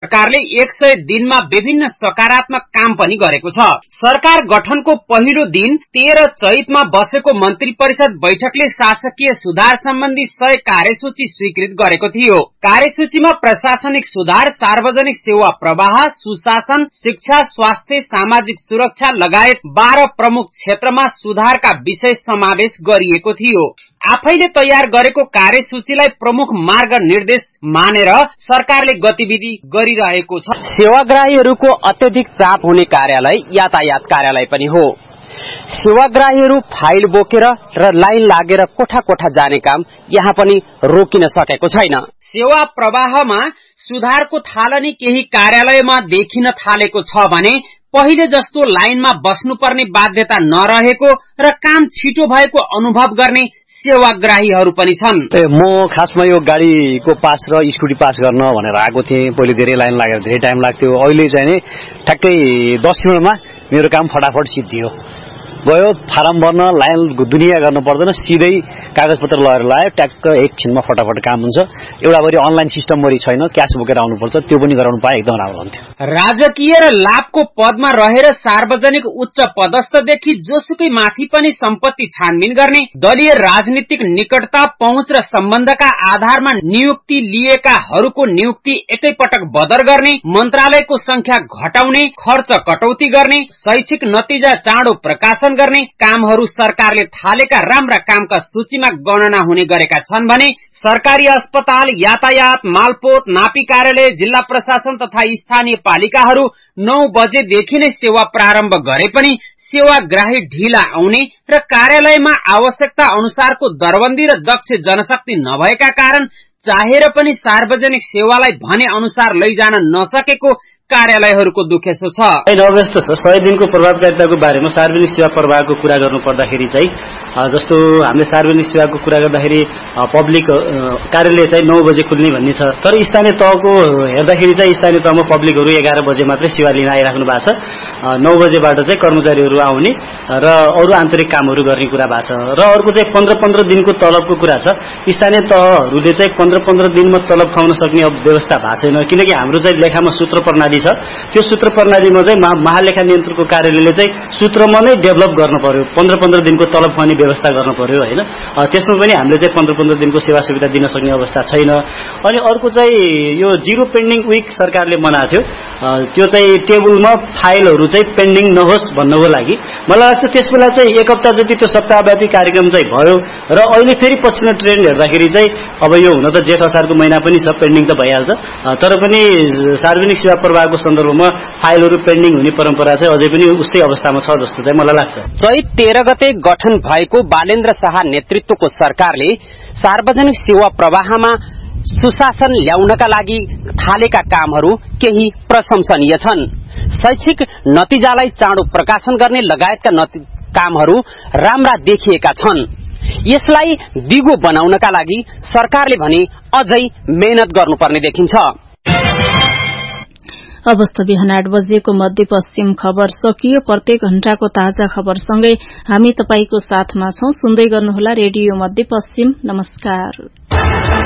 सरकारले 100 दिनमा विभिन्न सकारात्मक काम पनि गरेको छ। सरकार गठनको पहिलो दिन 13 चैतमा बसेको मन्त्री परिषद बैठकले शासकीय सुधार सम्बन्धी 100 कार्यसूची स्वीकृत गरेको थियो। कार्यसूचीमा प्रशासनिक सुधार, सार्वजनिक सेवा प्रवाह, सुशासन, शिक्षा, स्वास्थ्य, सामाजिक सुरक्षा लगायत 12 प्रमुख क्षेत्रमा सुधारका विषय समावेश गरिएको थियो। आफैले तयार गरेको कार्यसूचीलाई प्रमुख मार्ग निर्देश मानेर सरकारले गतिविधि गरिरहेको छ। सेवाग्राहीहरूको अत्यधिक चाप हुने कार्यालय यातायात कार्यालय पनि हो। सेवाग्राहीहरू फाइल बोकेर र लाइन लागेर कोठा कोठा जाने काम यहाँ पनि रोकिन सकेको छैन। सेवा प्रवाहमा सुधारको थालनी केही कार्यालयमा देखिन थालेको छ भने पहिले जस्तो लाइनमा बस्नुपर्ने बाध्यता नरहेको र काम छिटो भएको अनुभव गर्ने सेवाग्राहीहरू पनि छन्। म खासमा यो गाडीको पास र स्कुटी पास गर्न भनेर आएको थिएँ। पहिले धेरै लाइन लागेर धेरै टाइम लाग्थ्यो। अहिले चाहिँ नि ठ्याक्कै 10 मिनटमा मेरो काम फटाफट सिद्धियो। गयो फारम भर्न लाइन दुनियाँ गर्नु पर्दैन, सिधै कागजपत्र लगेर लायो, ट्याक्क एकछिनमा फटाफट काम हुन्छ। एउटा बरी अनलाइन सिस्टम बरी छैन, क्यास बोकेर आउनुपर्छ, त्यो पनि गराउनु पाए एकदम राम्रो हुन्थ्यो। राजकीय र लाभको पदमा रहेर सार्वजनिक उच्च पदस्थदेखि जोसुकै माथि पनि सम्पत्ति छानबिन गर्ने, दलीय राजनीतिक निकटता, पहुँच र सम्बन्धका आधारमा नियुक्ति लिएकाहरूको नियुक्ति एकैपटक बदर गर्ने, मन्त्रालयको संख्या घटाउने, खर्च कटौती गर्ने, शैक्षिक नतिजा चाँडो प्रकाशन गर्ने कामहरू सरकारले थालेका राम्रा कामका सूचीमा गणना हुने गरेका छन् भने सरकारी अस्पताल, यातायात, मालपोत, नापी कार्यालय, जिल्ला प्रशासन तथा स्थानीय पालिकाहरू 9 बजेदेखि नै सेवा प्रारम्भ गरे पनि सेवाग्राही ढिला आउने र कार्यालयमा आवश्यकता अनुसारको दरबन्दी र दक्ष जनशक्ति नभएका कारण चाहेर पनि सार्वजनिक सेवालाई भने अनुसार लैजान नसकेको कार्यालयहरूको दुखेसो छ। अव्यस्त छ। 100 दिनको प्रभावकारिताको बारेमा सार्वजनिक सेवा प्रवाहको कुरा गर्नु पर्दाखेरि चाहिँ जस्तो हामीले सार्वजनिक सेवाको कुरा गर्दाखेरि पब्लिक कार्यालय चाहिँ 9 बजे खुल्ने भन्ने छ। तर स्थानीय तहको हेर्दाखेरि चाहिँ स्थानीय तहमा पब्लिकहरू 11 बजे मात्रै सेवा लिन आइराख्नु भएको छ। 9 बजेबाट चाहिँ कर्मचारीहरू आउने र अरू आन्तरिक कामहरू गर्ने कुरा भएको छ। र अर्को चाहिँ 15-15 दिनको तलबको कुरा छ। स्थानीय तहहरूले चाहिँ 15-15 दिनमा तलब खुवाउन सक्ने व्यवस्था भएको छैन, किनकि हाम्रो चाहिँ लेखामा सूत्र प्रणाली छ। त्यो सूत्र प्रणालीमा चाहिँ महालेखा नियन्त्रकको कार्यालयले चाहिँ सूत्रमा नै डेभलप गर्नु पर्यो, 15-15 दिनको तलब खुवाउने व्यवस्था गर्नु पर्यो हैन। त्यसमा पनि हामीले चाहिँ 15-15 दिनको सेवा सुविधा दिन सक्ने अवस्था छैन। अनि अर्को चाहिँ यो जिरो पेन्डिङ विक सरकारले मनाएको थियो। त्यो चाहिँ टेबलमा फाइलहरू चाहिँ पेन्डिङ नहोस् भन्नको लागि मलाई लाग्छ त्यसबेला चाहिँ 1 हप्ता जति त्यो सप्ताहव्यापी कार्यक्रम चाहिँ भयो। र अहिले फेरि पछिल्लो ट्रेन्ड हेर्दाखेरि चाहिँ अब यो हुन त जेठ असारको महिना पनि छ, पेन्डिङ त भइहाल्छ। तर पनि सार्वजनिक सेवा प्रवाहको सन्दर्भमा फाइलहरू पेन्डिङ हुने परम्परा चाहिँ अझै पनि उस्तै अवस्थामा छ जस्तो चाहिँ मलाई लाग्छ। चैत 13 गते गठन भएको बालेन्द्र शाह नेतृत्वको सरकारले सार्वजनिक सेवा प्रवाहमा सुशासन ल्याउनका लागि थालेका कामहरू केही प्रशंसनीय छन्। शैक्षिक नतिजालाई चाँडो प्रकाशन गर्ने लगायतका कामहरू राम्रा देखिएका छन्। यसलाई दिगो बनाउनका लागि सरकारले भने अझै मेहनत गर्नुपर्ने देखिन्छ। अवस्था बिहान 8 बजेको मध्यपश्चिम खबर सकियो। प्रत्येक घण्टाको ताजा खबरसँगै हामी तपाईको साथमा छौं। सुन्दै गर्नुहोला रेडियो मध्यपश्चिम। नमस्कार।